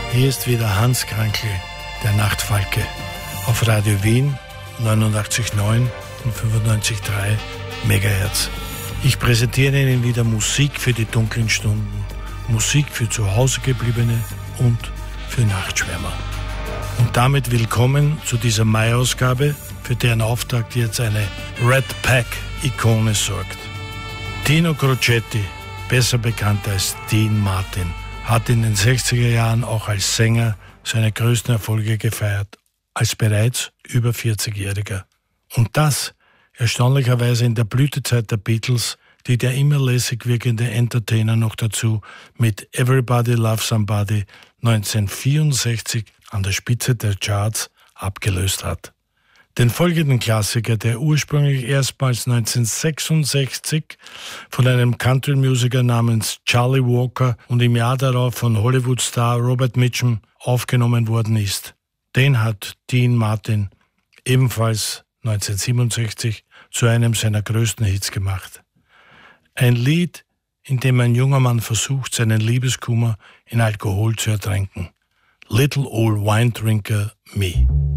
Hier ist wieder Hans Krankel, der Nachtfalke, auf Radio Wien 89,9 und 95,3 MHz. Ich präsentiere Ihnen wieder Musik für die dunklen Stunden, Musik für zu Hause gebliebene und für Nachtschwärmer. Und damit willkommen zu dieser Mai-Ausgabe, für deren Auftakt jetzt eine Red Pack-Ikone sorgt. Dino Crocetti, besser bekannt als Dean Martin, hat in den 60er Jahren auch als Sänger seine größten Erfolge gefeiert, als bereits über 40-Jähriger. Und das erstaunlicherweise in der Blütezeit der Beatles, die der immer lässig wirkende Entertainer noch dazu mit Everybody Loves Somebody 1964 an der Spitze der Charts abgelöst hat. Den folgenden Klassiker, der ursprünglich erstmals 1966 von einem Country-Musiker namens Charlie Walker und im Jahr darauf von Hollywood-Star Robert Mitchum aufgenommen worden ist, den hat Dean Martin ebenfalls 1967 zu einem seiner größten Hits gemacht. Ein Lied, in dem ein junger Mann versucht, seinen Liebeskummer in Alkohol zu ertränken. Little Old Wine Drinker Me.